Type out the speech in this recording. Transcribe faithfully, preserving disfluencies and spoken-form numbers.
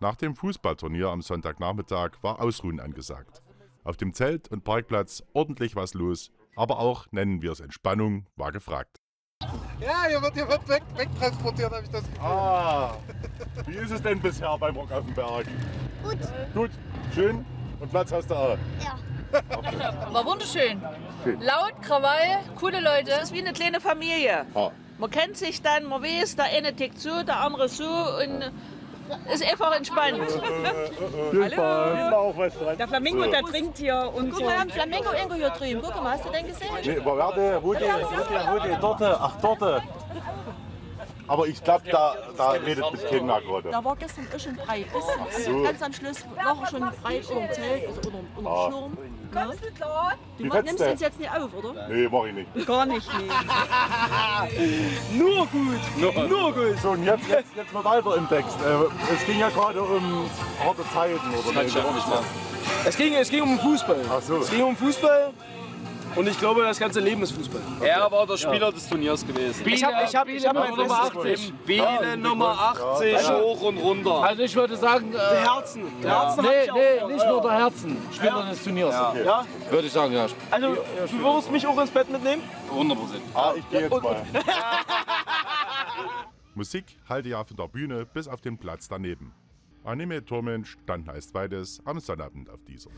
Nach dem Fußballturnier am Sonntagnachmittag war Ausruhen angesagt. Auf dem Zelt- und Parkplatz ordentlich was los, aber auch, nennen wir es Entspannung, war gefragt. Ja, hier wird, hier wird weg, wegtransportiert, habe ich das Gefühl. Ah, wie ist es denn bisher beim Rock auf dem Berg? Gut. Gut, schön und Platz hast du auch. Ja. War wunderschön. Schön. Laut, Krawall, coole Leute. Es ist wie eine kleine Familie. Ah. Man kennt sich dann, man weiß, der eine tickt so, der andere so und ist einfach entspannt. Hallo. Auch was dran. Der Flamingo, der trinkt hier und Guck so. mal, wir haben Flamingo irgendwo hier drüben. Guck mal, hast du den gesehen? Nee, aber warte, wo die, wo die, wo die, dort, ach dort. Aber ich glaube, da, da redet mit Kinder gerade. Da war gestern auch schon frei. Bis so. also ganz am Schluss war schon frei unter dem Zelt, also unter, unter Ah. dem Schirm. Ne? Wie Du fetzt nimmst der? uns jetzt nicht auf, oder? Nee, mach ich nicht. Gar nicht, nee. Nur gut, nur gut. So, und jetzt, jetzt, jetzt noch weiter im Text. Äh, es ging ja gerade um harte Zeiten, oder? Kann ich auch nicht machen. Es ging, es ging um Fußball. Ach so. Es ging um Fußball und ich glaube, das ganze Leben ist Fußball. Er war der Spieler des Turniers gewesen. Ich habe ich hab, ich hab mein Nummer Bestes achtzig. Biele Nummer achtzig, hoch und runter. Also ich würde sagen, äh, Der Herzen. Der Herzen nee, hab ich nee, auch. nicht nur der Herzen, Spieler des Turniers. Ja? Würde ich sagen, ja. Also, du würdest mich auch ins Bett mitnehmen? hundert Prozent. Ah, ich gehe jetzt mal. Musik hallte ja von der Bühne bis auf den Platz daneben. Anime-Turmen standen als zweites am Sonnabend auf dieser.